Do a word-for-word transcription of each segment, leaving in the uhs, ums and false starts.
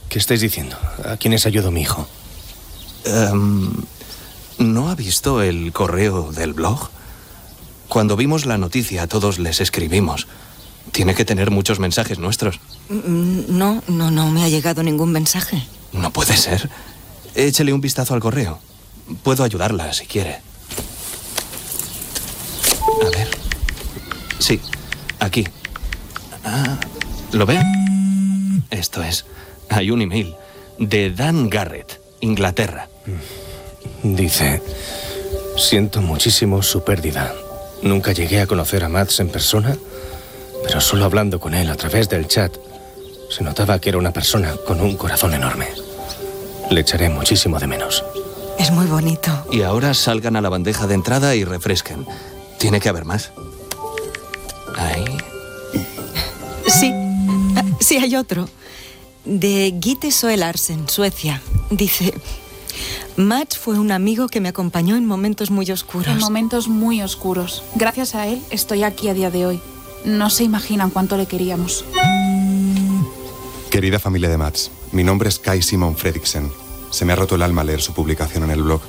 ¿Qué estáis diciendo? ¿A quiénes ayudó mi hijo? Um, ¿No ha visto el correo del blog? Cuando vimos la noticia, a todos les escribimos. Tiene que tener muchos mensajes nuestros. No, no, no me ha llegado ningún mensaje. No puede ser. Échele un vistazo al correo. Puedo ayudarla si quiere. A ver. Sí, aquí. Ah, ¿lo ve? Esto es. Hay un email de Dan Garrett, Inglaterra. Dice: siento muchísimo su pérdida. Nunca llegué a conocer a Mads en persona, pero solo hablando con él a través del chat, se notaba que era una persona con un corazón enorme. Le echaré muchísimo de menos. Es muy bonito. Y ahora salgan a la bandeja de entrada y refresquen. Tiene que haber más. Ahí. Sí, sí hay otro. De Gitte Soe Larsen, Suecia. Dice: Mads fue un amigo que me acompañó en momentos muy oscuros. En momentos muy oscuros. Gracias a él estoy aquí a día de hoy. No se imaginan cuánto le queríamos. Querida familia de Mads, mi nombre es Kai Simon Fredriksen. Se me ha roto el alma leer su publicación en el blog.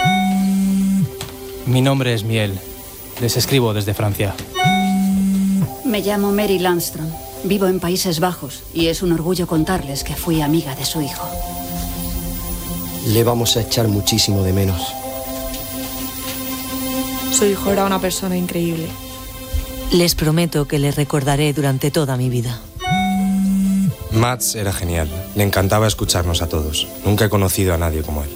Mi nombre es Miel. Les escribo desde Francia. Me llamo Mary Landstrom. Vivo en Países Bajos y es un orgullo contarles que fui amiga de su hijo. Le vamos a echar muchísimo de menos. Su hijo era una persona increíble. Les prometo que le recordaré durante toda mi vida. Mads era genial. Le encantaba escucharnos a todos. Nunca he conocido a nadie como él.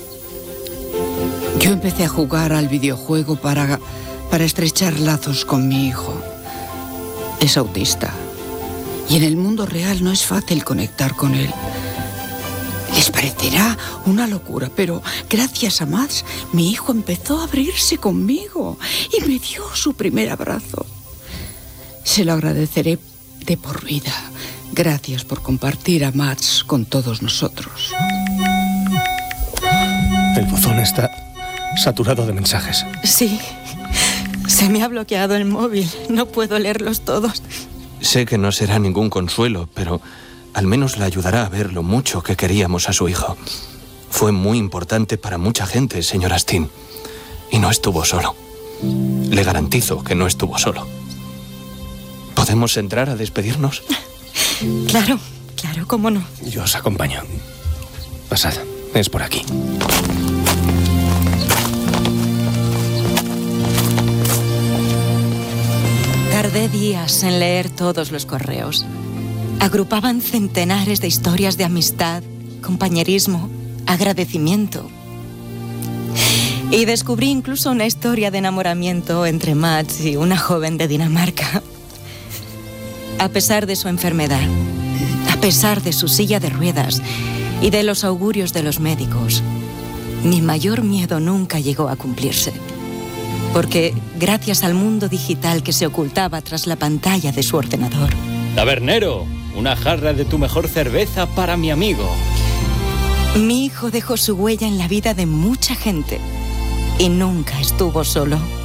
Yo empecé a jugar al videojuego para, para estrechar lazos con mi hijo. Es autista. Y en el mundo real no es fácil conectar con él. Les parecerá una locura, pero gracias a Mads, mi hijo empezó a abrirse conmigo y me dio su primer abrazo. Se lo agradeceré de por vida. Gracias por compartir a Mads con todos nosotros. El buzón está saturado de mensajes. Sí, se me ha bloqueado el móvil. No puedo leerlos todos. Sé que no será ningún consuelo, pero al menos le ayudará a ver lo mucho que queríamos a su hijo. Fue muy importante para mucha gente, señora Steen. Y no estuvo solo. Le garantizo que no estuvo solo. ¿Podemos entrar a despedirnos? Claro, claro, cómo no. Yo os acompaño. Pasad, es por aquí. Tardé días en leer todos los correos. Agrupaban centenares de historias de amistad, compañerismo, agradecimiento. Y descubrí incluso una historia de enamoramiento entre Mads y una joven de Dinamarca. A pesar de su enfermedad, a pesar de su silla de ruedas y de los augurios de los médicos, mi mayor miedo nunca llegó a cumplirse. Porque gracias al mundo digital que se ocultaba tras la pantalla de su ordenador. Tabernero, una jarra de tu mejor cerveza para mi amigo. Mi hijo dejó su huella en la vida de mucha gente y nunca estuvo solo.